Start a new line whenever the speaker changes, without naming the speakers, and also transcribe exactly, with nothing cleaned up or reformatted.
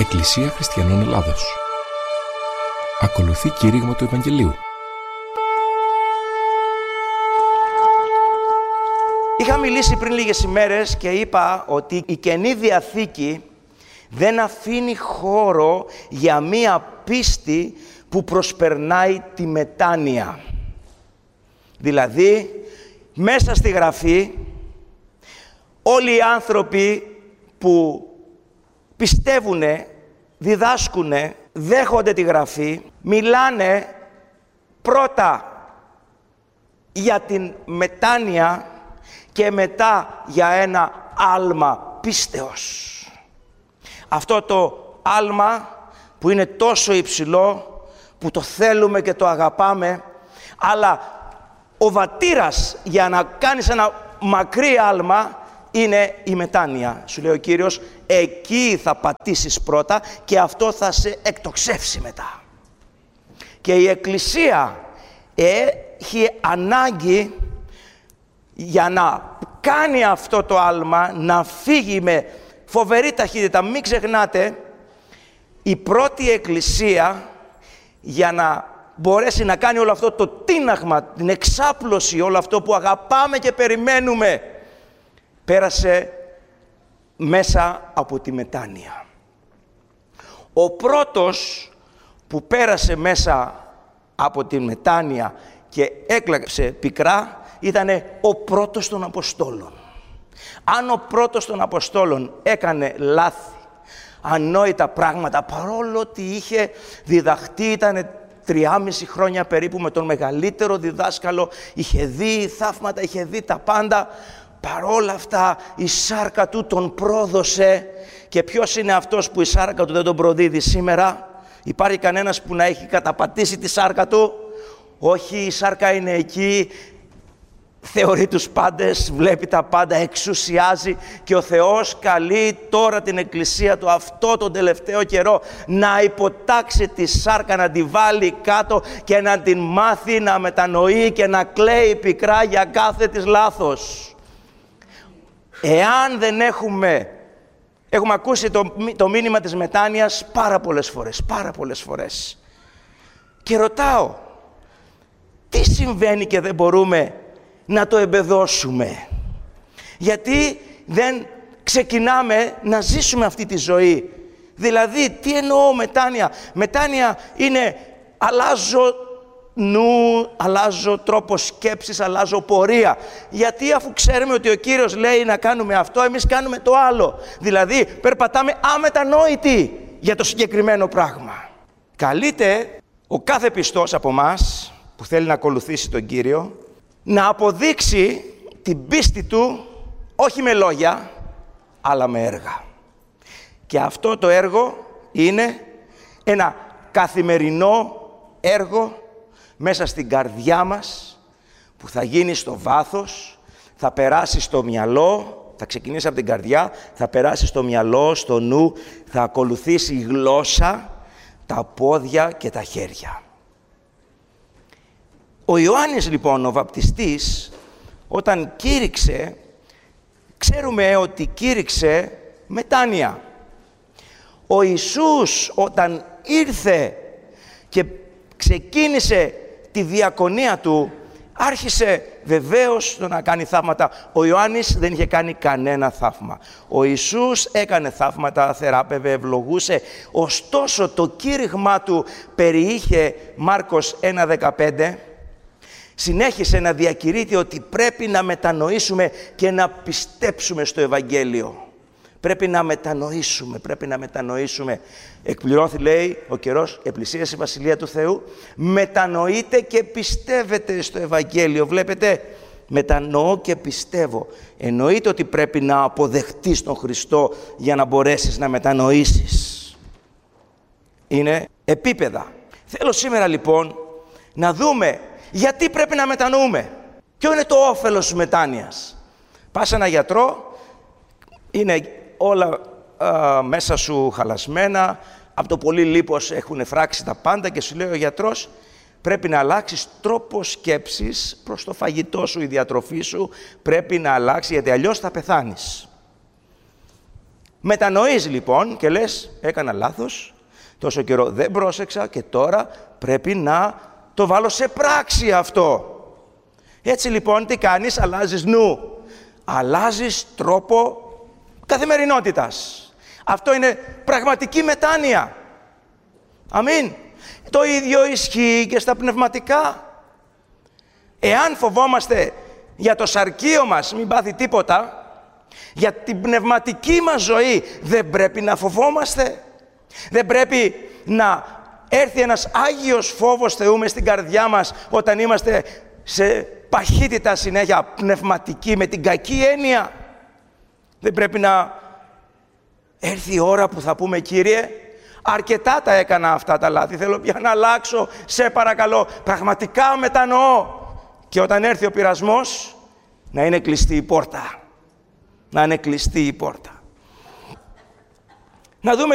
Εκκλησία Χριστιανών Ελλάδος. Ακολουθεί κήρυγμα του Ευαγγελίου.
Είχα μιλήσει πριν λίγες ημέρες και είπα ότι η Καινή Διαθήκη δεν αφήνει χώρο για μία πίστη που προσπερνάει τη μετάνοια. Δηλαδή, μέσα στη Γραφή, όλοι οι άνθρωποι που πιστεύουνε, διδάσκουνε, δέχονται τη Γραφή, μιλάνε πρώτα για την μετάνοια και μετά για ένα άλμα πίστεως. Αυτό το άλμα που είναι τόσο υψηλό, που το θέλουμε και το αγαπάμε, αλλά ο βατήρας για να κάνεις ένα μακρύ άλμα είναι η μετάνοια. Σου λέει ο Κύριος, εκεί θα πατήσεις πρώτα και αυτό θα σε εκτοξεύσει μετά. Και η Εκκλησία έχει ανάγκη για να κάνει αυτό το άλμα, να φύγει με φοβερή ταχύτητα. Μην ξεχνάτε, η πρώτη Εκκλησία για να μπορέσει να κάνει όλο αυτό το τίναγμα, την εξάπλωση, όλο αυτό που αγαπάμε και περιμένουμε, πέρασε μέσα από τη μετάνοια. Ο πρώτος που πέρασε μέσα από τη μετάνοια και έκλαψε πικρά ήταν ο πρώτος των Αποστόλων. Αν ο πρώτος των Αποστόλων έκανε λάθη, ανόητα πράγματα, παρόλο ότι είχε διδαχτεί, ήταν τριάμιση χρόνια περίπου με τον μεγαλύτερο διδάσκαλο, είχε δει θαύματα, είχε δει τα πάντα, παρόλα αυτά η σάρκα του τον πρόδωσε. Και ποιος είναι αυτός που η σάρκα του δεν τον προδίδει σήμερα? Υπάρχει κανένας που να έχει καταπατήσει τη σάρκα του? Όχι, η σάρκα είναι εκεί, θεωρεί τους πάντες, βλέπει τα πάντα, εξουσιάζει, και ο Θεός καλεί τώρα την Εκκλησία του αυτό τον τελευταίο καιρό να υποτάξει τη σάρκα, να τη βάλει κάτω και να την μάθει να μετανοεί και να κλαίει πικρά για κάθε της λάθος. Εάν δεν έχουμε, έχουμε ακούσει το, το μήνυμα της μετάνοιας πάρα πολλές φορές, πάρα πολλές φορές. Και ρωτάω, τι συμβαίνει και δεν μπορούμε να το εμπεδώσουμε? Γιατί δεν ξεκινάμε να ζήσουμε αυτή τη ζωή? Δηλαδή, τι εννοώ μετάνοια? Μετάνοια είναι αλλάζω νου, αλλάζω τρόπο σκέψης, αλλάζω πορεία. Γιατί αφού ξέρουμε ότι ο Κύριος λέει να κάνουμε αυτό, εμείς κάνουμε το άλλο. Δηλαδή, περπατάμε αμετανόητοι για το συγκεκριμένο πράγμα. Καλείται ο κάθε πιστός από μας που θέλει να ακολουθήσει τον Κύριο να αποδείξει την πίστη του όχι με λόγια, αλλά με έργα. Και αυτό το έργο είναι ένα καθημερινό έργο μέσα στην καρδιά μας, που θα γίνει στο βάθος, θα περάσει στο μυαλό, θα ξεκινήσει από την καρδιά, θα περάσει στο μυαλό, στο νου, θα ακολουθήσει η γλώσσα, τα πόδια και τα χέρια. Ο Ιωάννης λοιπόν, ο βαπτιστής, όταν κήρυξε, ξέρουμε ότι κήρυξε μετάνοια. Ο Ιησούς όταν ήρθε και ξεκίνησε τη διακονία του, άρχισε βεβαίως να κάνει θαύματα. Ο Ιωάννης δεν είχε κάνει κανένα θαύμα. Ο Ιησούς έκανε θαύματα, θεράπευε, ευλογούσε. Ωστόσο το κήρυγμά του περιείχε, Μάρκος ένα δεκαπέντε, συνέχισε να διακηρύττει ότι πρέπει να μετανοήσουμε και να πιστέψουμε στο Ευαγγέλιο. Πρέπει να μετανοήσουμε, πρέπει να μετανοήσουμε. Εκπληρώθη, λέει, ο καιρός, επλησίασε η Βασιλεία του Θεού. Μετανοείτε και πιστεύετε στο Ευαγγέλιο. Βλέπετε, μετανοώ και πιστεύω. Εννοείται ότι πρέπει να αποδεχτείς τον Χριστό για να μπορέσεις να μετανοήσεις. Είναι επίπεδα. Θέλω σήμερα λοιπόν να δούμε γιατί πρέπει να μετανοούμε. Ποιο είναι το όφελος της μετάνοιας? Πας σε έναν γιατρό, είναι όλα α, μέσα σου χαλασμένα, από το πολύ λίπος έχουν φράξει τα πάντα και σου λέει ο γιατρός, πρέπει να αλλάξεις τρόπο σκέψης προς το φαγητό σου, η διατροφή σου πρέπει να αλλάξει, γιατί αλλιώς θα πεθάνεις. Μετανοείς λοιπόν και λες, έκανα λάθος, τόσο καιρό δεν πρόσεξα και τώρα πρέπει να το βάλω σε πράξη αυτό. Έτσι λοιπόν τι κάνεις, αλλάζεις νου, αλλάζεις τρόπο καθημερινότητας. Αυτό είναι πραγματική μετάνοια. Αμήν. Το ίδιο ισχύει και στα πνευματικά. Εάν φοβόμαστε για το σαρκείο μας, μην πάθει τίποτα, για την πνευματική μας ζωή δεν πρέπει να φοβόμαστε. Δεν πρέπει να έρθει ένας Άγιος φόβος Θεού μες στην καρδιά μας όταν είμαστε σε παχύτητα συνέχεια πνευματική με την κακή έννοια. Δεν πρέπει να έρθει η ώρα που θα πούμε, Κύριε, αρκετά τα έκανα αυτά τα λάθη, θέλω πια να αλλάξω, σε παρακαλώ, πραγματικά μετανοώ. Και όταν έρθει ο πειρασμός, να είναι κλειστή η πόρτα. Να είναι κλειστή η πόρτα. Να δούμε